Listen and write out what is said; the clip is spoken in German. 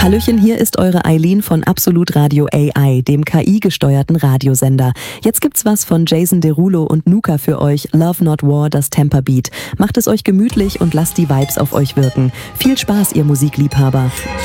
Hallöchen, hier ist eure Eileen von Absolut Radio AI, dem KI-gesteuerten Radiosender. Jetzt gibt's was von Jason Derulo und Nuka für euch, Love Not War, das Temperbeat. Macht es euch gemütlich und lasst die Vibes auf euch wirken. Viel Spaß, ihr Musikliebhaber.